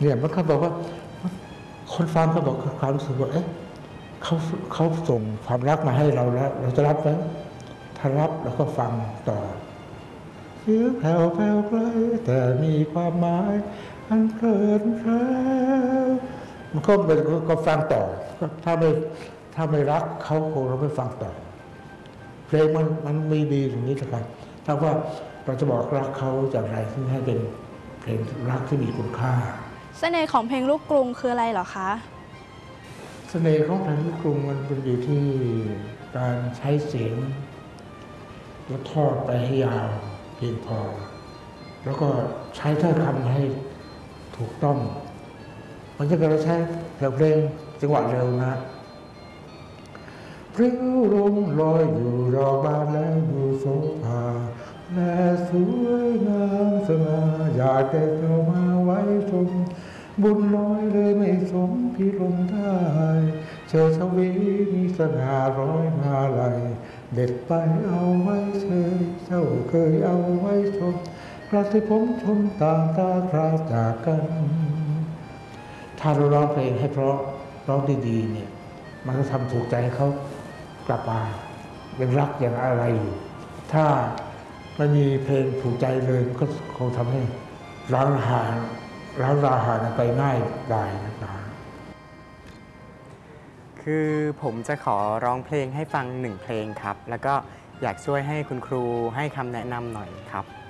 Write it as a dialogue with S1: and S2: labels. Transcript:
S1: เนี่ยมันก็บอกว่าคนฟังก็บอกความรู้สึกว่าเอ๊ะเขาส่งความรักมาให้เราแล้วเราจะรับไหมถ้ารับเราก็ฟังต่อเสียงแผ่วแผ่วไกลแต่มีความหมายอันเพลินเพลินมันก็ฟังต่อถ้าไม่รักเขาคงเราไม่ฟังต่อเพลงมันมีดีตรงนี้นะครับถ้าว่าเราจะบอกรักเขาจากไรที่ให้เป็นเพลงรักที่มีคุณค่า
S2: เสน่ห์ของเพลงลูกกรุงคืออะไรเหรอคะ
S1: เสน่ห์ของเพลงลูกกรุงมันเป็นอยู่ที่การใช้เสียงแล้วทอดไปให้ยาวเพียงพอแล้วก็ใช้ถ้อยคำให้ถูกต้องมันจะเกิดเราใช้เพลงจังหวะเร็วนะพริ้วลงลอยอยู่ดอกบานแล้วอยู่โสภาแลสวยงามสง่าอยากได้เข้ามาไว้ชมบุญน้อยเลยไม่สมพิรมได้เชิญชวีมีสง่าร้อยมาลัยเด็ดไปเอาไว้เชยเจ้าเคยเอาไว้ชมคราที่ผมชมต่างตาคราจากกันถ้าเราร้องเพลงให้เพราะร้องดีๆเนี่ยมันก็ทำถูกใจเขากลับมายังรักยังอะไรอยู่ถ้าไม่มีเพลงถูกใจเลยมันก็คงทำให้ร้างราหาไปง่ายได้นะครับ
S3: คือผมจะขอร้องเพลงให้ฟัง1 เพลงครับแล้วก็อยากช่วยให้คุณครูให้คำแนะนำหน่อยครับ